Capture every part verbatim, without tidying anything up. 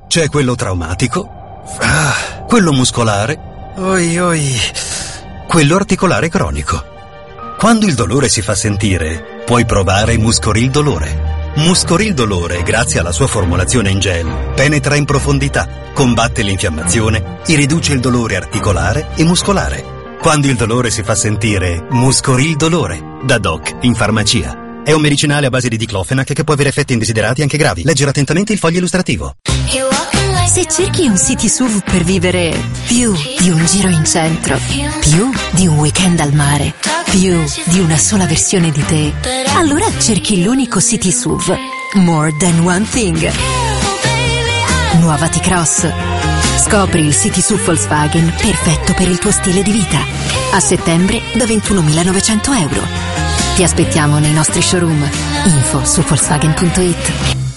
C'è quello traumatico, ah, quello muscolare, oi oi, quello articolare cronico. Quando il dolore si fa sentire, puoi provare Muscoril Dolore. Muscoril Dolore, grazie alla sua formulazione in gel, penetra in profondità, combatte l'infiammazione e riduce il dolore articolare e muscolare. Quando il dolore si fa sentire, Muscoril Dolore, da Doc in farmacia. È un medicinale a base di diclofenac che può avere effetti indesiderati anche gravi. Leggere attentamente il foglio illustrativo. Se cerchi un city S U V per vivere più di un giro in centro, più di un weekend al mare, più di una sola versione di te, allora cerchi l'unico city S U V, More Than One Thing. Nuova T-Cross. Scopri il city S U V Volkswagen perfetto per il tuo stile di vita. A settembre da ventunomilanovecento euro. Ti aspettiamo nei nostri showroom. Info su Volkswagen punto it.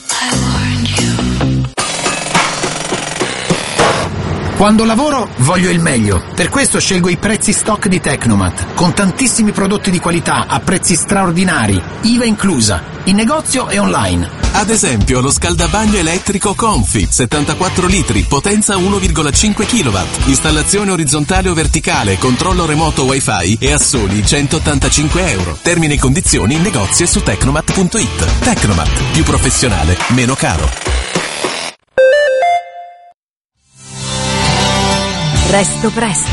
Quando lavoro voglio il meglio, per questo scelgo i prezzi stock di Tecnomat, con tantissimi prodotti di qualità a prezzi straordinari, I V A inclusa, in negozio e online. Ad esempio lo scaldabagno elettrico Confi, settantaquattro litri, potenza uno virgola cinque chilowatt, installazione orizzontale o verticale, controllo remoto wifi e a soli centottantacinque euro. Termini e condizioni in negozio e su Tecnomat punto it. Tecnomat, più professionale, meno caro. Resto presto.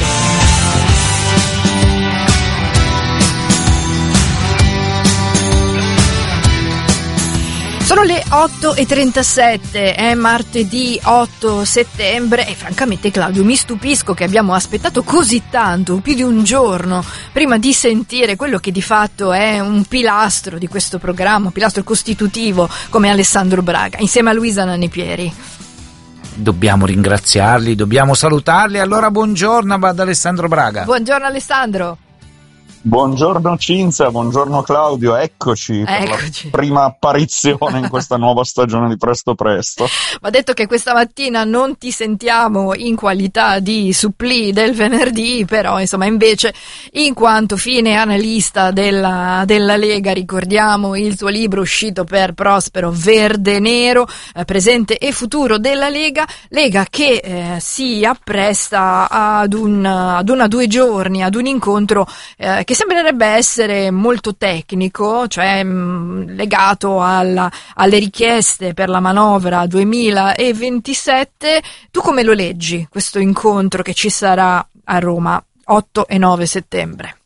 Sono le otto e trentasette, è martedì otto settembre e francamente, Claudio, mi stupisco che abbiamo aspettato così tanto, più di un giorno, prima di sentire quello che di fatto è un pilastro di questo programma, un pilastro costitutivo come Alessandro Braga, insieme a Luisa Nanni-Pieri. Dobbiamo ringraziarli, dobbiamo salutarli. Allora buongiorno ad Alessandro Braga. Buongiorno Alessandro. Buongiorno Cinzia, buongiorno Claudio, eccoci, eccoci. per la prima apparizione in questa nuova stagione di Presto Presto. Va detto che questa mattina non ti sentiamo in qualità di supplì del venerdì, però insomma invece in quanto fine analista della, della Lega, ricordiamo il tuo libro uscito per Prospero, Verde Nero, eh, presente e futuro della Lega, Lega che eh, si appresta ad, un, ad una due giorni, ad un incontro eh, che sembrerebbe essere molto tecnico, cioè mh, legato alla, alle richieste per la manovra duemilaventisette. Tu come lo leggi questo incontro che ci sarà a Roma otto e nove settembre?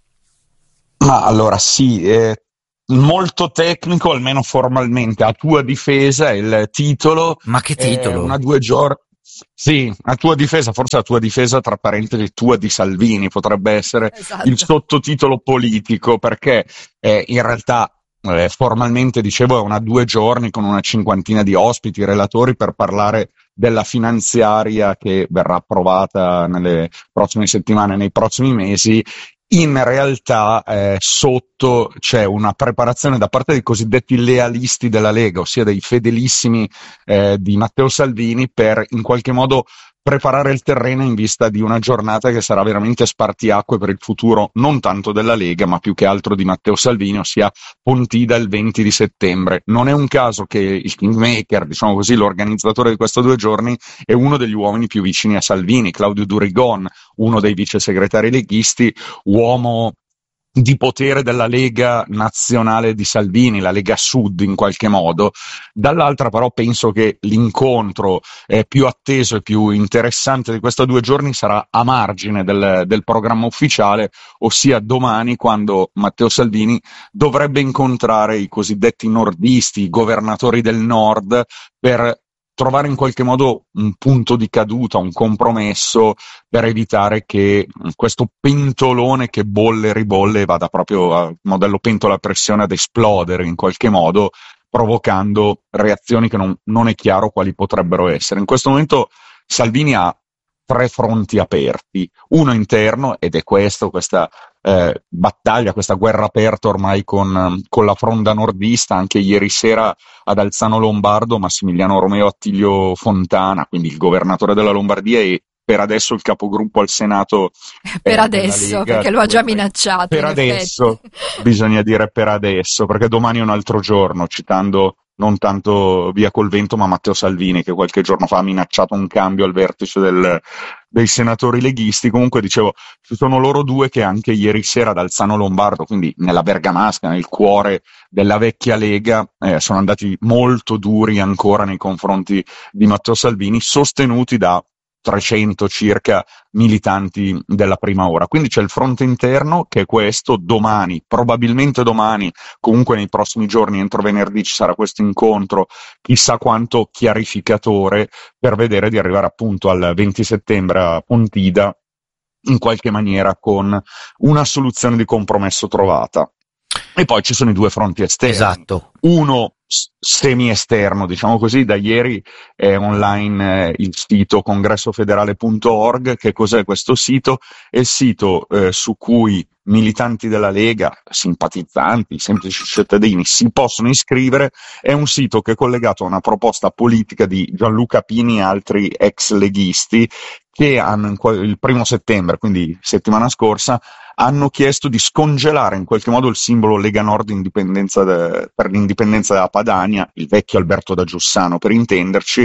Ma allora sì, è molto tecnico, almeno formalmente. A tua difesa il titolo. Ma che titolo? È una due giorni. Sì, a tua difesa, forse a tua difesa tra parentesi tua di Salvini potrebbe essere esatto. Il sottotitolo politico, perché eh, in realtà eh, formalmente dicevo è una due giorni con una cinquantina di ospiti, relatori per parlare della finanziaria che verrà approvata nelle prossime settimane, nei prossimi mesi. In realtà eh, sotto c'è una preparazione da parte dei cosiddetti lealisti della Lega, ossia dei fedelissimi eh, di Matteo Salvini, per in qualche modo preparare il terreno in vista di una giornata che sarà veramente spartiacque per il futuro non tanto della Lega ma più che altro di Matteo Salvini, ossia Pontida il venti di settembre. Non è un caso che il kingmaker, diciamo così, l'organizzatore di questi due giorni è uno degli uomini più vicini a Salvini, Claudio Durigon, uno dei vice segretari leghisti, uomo di potere della Lega nazionale di Salvini, la Lega Sud in qualche modo. Dall'altra però penso che l'incontro eh, più atteso e più interessante di questi due giorni sarà a margine del, del programma ufficiale, ossia domani, quando Matteo Salvini dovrebbe incontrare i cosiddetti nordisti, i governatori del nord, per trovare in qualche modo un punto di caduta, un compromesso per evitare che questo pentolone che bolle e ribolle vada proprio a modello pentola a pressione ad esplodere in qualche modo, provocando reazioni che non, non è chiaro quali potrebbero essere. In questo momento Salvini ha tre fronti aperti, uno interno, ed è questo, questa eh, battaglia, questa guerra aperta ormai con, con la fronda nordista. Anche ieri sera ad Alzano Lombardo Massimiliano Romeo Attilio Fontana, quindi il governatore della Lombardia e per adesso il capogruppo al Senato per eh, adesso, Lega, perché lo ha già minacciato per adesso, bisogna dire per adesso, perché domani è un altro giorno, citando non tanto via col vento, ma Matteo Salvini, che qualche giorno fa ha minacciato un cambio al vertice del, dei senatori leghisti. Comunque dicevo, ci sono loro due che anche ieri sera ad Alzano Lombardo, quindi nella Bergamasca, nel cuore della vecchia Lega, eh, sono andati molto duri ancora nei confronti di Matteo Salvini, sostenuti da trecento circa militanti della prima ora. Quindi c'è il fronte interno che è questo. Domani, probabilmente domani, comunque nei prossimi giorni, entro venerdì, ci sarà questo incontro, chissà quanto chiarificatore, per vedere di arrivare appunto al venti settembre a Pontida in qualche maniera con una soluzione di compromesso trovata. E poi ci sono i due fronti esterni. Esatto. Uno semi-esterno, diciamo così. Da ieri è online eh, il sito congresso federale punto org. Che cos'è questo sito? È il sito eh, su cui militanti della Lega, simpatizzanti, semplici cittadini si possono iscrivere. È un sito che è collegato a una proposta politica di Gianluca Pini e altri ex leghisti che hanno il primo settembre, quindi settimana scorsa, hanno chiesto di scongelare in qualche modo il simbolo Lega Nord indipendenza de, per l'indipendenza della Padania, il vecchio Alberto da Giussano per intenderci,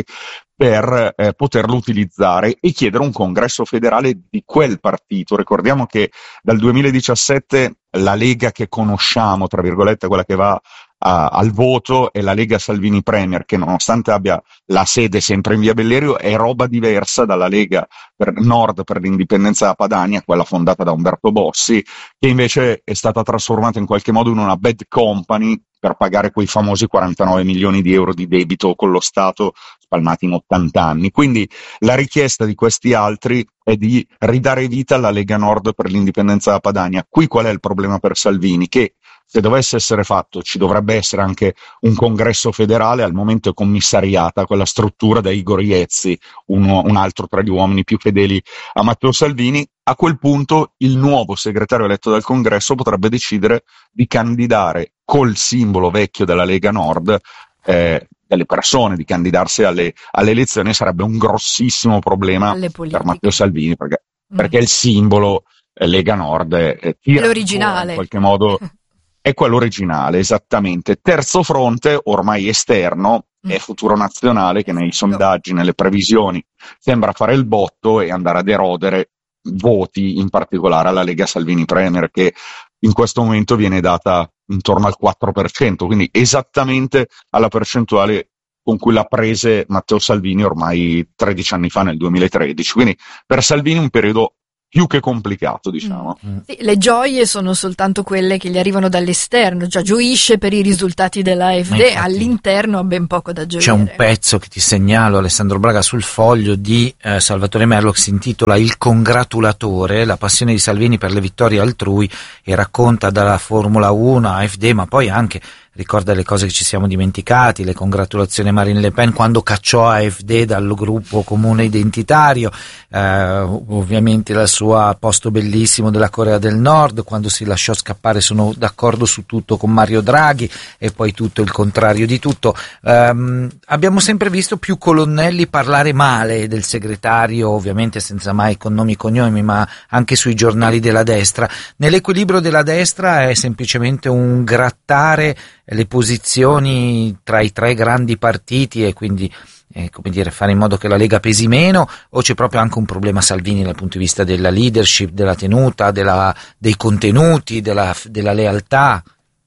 per eh, poterlo utilizzare e chiedere un congresso federale di quel partito. Ricordiamo che dal duemiladiciassette la Lega che conosciamo, tra virgolette, quella che va a, al voto, è la Lega Salvini Premier, che nonostante abbia la sede sempre in via Bellerio è roba diversa dalla Lega per Nord per l'indipendenza della Padania, quella fondata da Umberto Bossi, che invece è stata trasformata in qualche modo in una bad company per pagare quei famosi quarantanove milioni di euro di debito con lo Stato spalmati in ottanta anni. Quindi la richiesta di questi altri è di ridare vita alla Lega Nord per l'indipendenza della Padania. Qui qual è il problema per Salvini? Che se dovesse essere fatto ci dovrebbe essere anche un congresso federale. Al momento è commissariata quella struttura da Igor Iezzi, uno, un altro tra gli uomini più fedeli a Matteo Salvini. A quel punto il nuovo segretario eletto dal congresso potrebbe decidere di candidare col simbolo vecchio della Lega Nord eh, delle persone, di candidarsi alle, alle elezioni. Sarebbe un grossissimo problema per Matteo Salvini, perché, mm. perché il simbolo eh, Lega Nord è, è l'originale, in qualche modo è quello originale, esattamente. Terzo fronte, ormai esterno, mm. è Futuro Nazionale, che nei sondaggi, nelle previsioni sembra fare il botto e andare ad erodere voti, in particolare alla Lega Salvini Premier, che in questo momento viene data intorno al quattro per cento, quindi esattamente alla percentuale con cui l'ha prese Matteo Salvini ormai tredici anni fa, nel duemilatredici. Quindi per Salvini un periodo più che complicato, diciamo. Mm. Sì, le gioie sono soltanto quelle che gli arrivano dall'esterno, già gioisce per i risultati della A F D, all'interno ha ben poco da gioire. C'è un pezzo che ti segnalo, Alessandro Braga, sul Foglio di eh, Salvatore Merlo, che si intitola Il congratulatore, la passione di Salvini per le vittorie altrui, e racconta dalla Formula uno a A F D, ma poi anche ricorda le cose che ci siamo dimenticati, le congratulazioni a Marine Le Pen quando cacciò A F D dal gruppo comune identitario, eh, ovviamente la sua posto bellissimo della Corea del Nord, quando si lasciò scappare sono d'accordo su tutto con Mario Draghi, e poi tutto il contrario di tutto. Um, abbiamo sempre visto più colonnelli parlare male del segretario, ovviamente senza mai con nomi e cognomi, ma anche sui giornali della destra. Nell'equilibrio della destra è semplicemente un grattare le posizioni tra i tre grandi partiti e quindi eh, come dire, fare in modo che la Lega pesi meno, o c'è proprio anche un problema Salvini dal punto di vista della leadership, della tenuta, della, dei contenuti, della, della lealtà?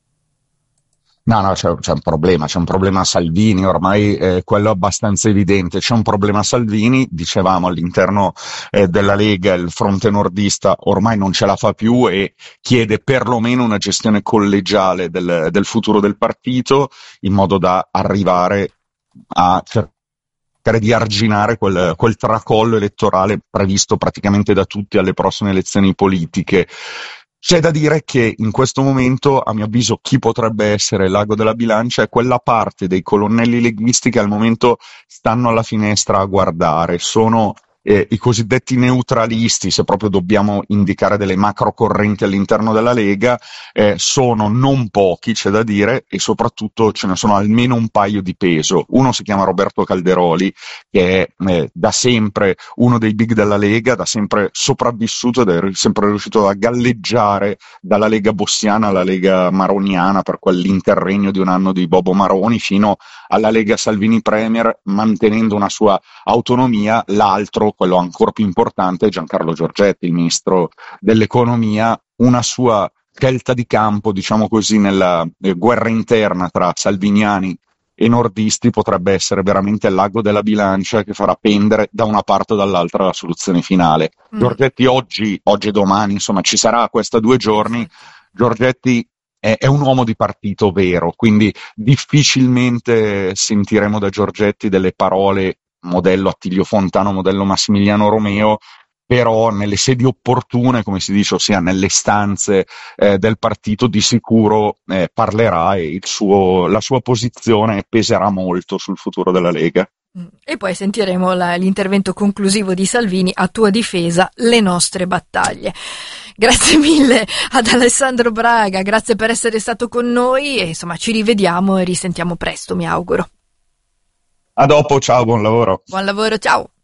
No, no, c'è, c'è un problema, c'è un problema Salvini, ormai eh, quello è abbastanza evidente. C'è un problema Salvini, dicevamo, all'interno eh, della Lega il fronte nordista ormai non ce la fa più e chiede perlomeno una gestione collegiale del, del futuro del partito, in modo da arrivare a cercare di arginare quel, quel tracollo elettorale previsto praticamente da tutti alle prossime elezioni politiche. C'è da dire che in questo momento, a mio avviso, chi potrebbe essere l'ago della bilancia è quella parte dei colonnelli leghisti che al momento stanno alla finestra a guardare. Sono eh, i cosiddetti neutralisti, se proprio dobbiamo indicare delle macro correnti all'interno della Lega, eh, sono non pochi, c'è da dire, e soprattutto ce ne sono almeno un paio di peso. Uno si chiama Roberto Calderoli, che è eh, da sempre uno dei big della Lega, da sempre sopravvissuto ed è sempre riuscito a galleggiare dalla Lega bossiana alla Lega maroniana per quell'interregno di un anno di Bobo Maroni fino alla Lega Salvini Premier, mantenendo una sua autonomia. L'altro, quello ancora più importante, è Giancarlo Giorgetti, il ministro dell'economia, una sua scelta di campo, diciamo così, nella eh, guerra interna tra salviniani e nordisti potrebbe essere veramente il l'ago della bilancia che farà pendere da una parte o dall'altra la soluzione finale. Mm. Giorgetti oggi, oggi e domani, insomma, ci sarà questa due giorni. Giorgetti è, è un uomo di partito vero, quindi difficilmente sentiremo da Giorgetti delle parole modello Attilio Fontano, modello Massimiliano Romeo, però nelle sedi opportune, come si dice, ossia nelle stanze eh, del partito, di sicuro eh, parlerà e il suo, la sua posizione peserà molto sul futuro della Lega. E poi sentiremo la, l'intervento conclusivo di Salvini: a tua difesa le nostre battaglie. Grazie mille ad Alessandro Braga, grazie per essere stato con noi e insomma ci rivediamo e risentiamo presto, mi auguro. A dopo, ciao, buon lavoro. Buon lavoro, ciao.